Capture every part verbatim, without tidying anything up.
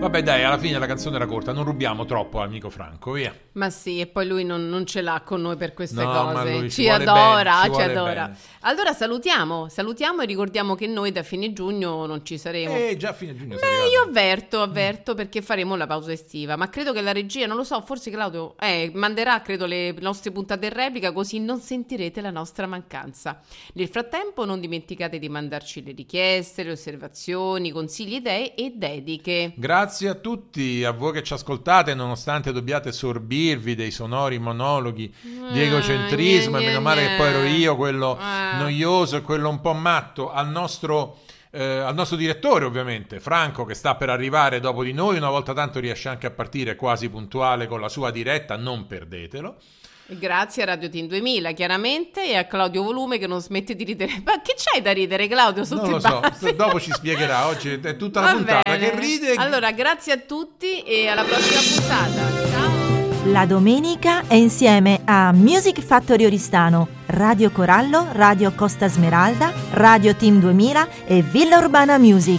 Vabbè dai, alla fine la canzone era corta, non rubiamo troppo amico Franco, via. Ma sì, e poi lui non, non ce l'ha con noi per queste No, ma cose, lui ci, ci vuole adora, bene, ci ci vuole adora. bene. Allora salutiamo, salutiamo e ricordiamo che noi da fine giugno non ci saremo. Eh, già a fine giugno sei Beh, arrivato. io avverto, avverto perché faremo la pausa estiva, ma credo che la regia, non lo so, forse Claudio eh, manderà, credo, le nostre puntate in replica, così non sentirete la nostra mancanza. Nel frattempo non dimenticate di mandarci le richieste, le osservazioni, consigli, idee e dediche. Grazie a tutti, a voi che ci ascoltate, nonostante dobbiate sorbirvi dei sonori monologhi di egocentrismo, Ah, e gne, meno male gne. che poi ero io quello Ah. noioso e quello un po' matto, al nostro, eh, al nostro direttore ovviamente, Franco, che sta per arrivare dopo di noi, una volta tanto riesce anche a partire quasi puntuale con la sua diretta, non perdetelo. Grazie a Radio Team duemila chiaramente e a Claudio Volume che non smette di ridere. Ma che c'hai da ridere, Claudio, sotto Non lo i so, baffi? dopo ci spiegherà, oggi è tutta la Va puntata bene. che ride. Allora grazie a tutti e alla prossima puntata. Ciao. La domenica è insieme a Music Factory Oristano, Radio Corallo, Radio Costa Smeralda, Radio Team duemila e Villa Urbana Music.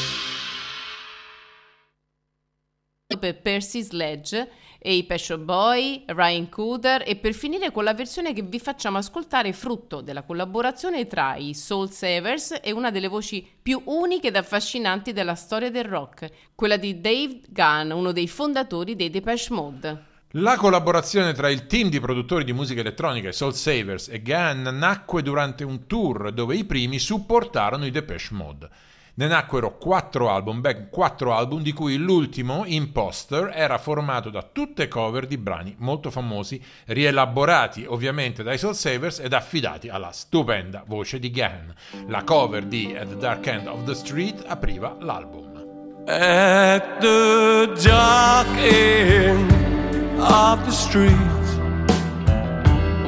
Per Percy Sledge e i Pet Shop Boy, Ryan Cooder e per finire con la versione che vi facciamo ascoltare frutto della collaborazione tra i Soul Savers e una delle voci più uniche ed affascinanti della storia del rock, quella di Dave Gunn, uno dei fondatori dei Depeche Mode. La collaborazione tra il team di produttori di musica elettronica, i Soul Savers e Gunn, nacque durante un tour dove i primi supportarono i Depeche Mode. Ne nacquero quattro album, ben quattro album, di cui l'ultimo, Imposter, era formato da tutte cover di brani molto famosi, rielaborati ovviamente dai Soul Savers ed affidati alla stupenda voce di Gunn. La cover di At the Dark End of the Street apriva l'album. At the dark end of the street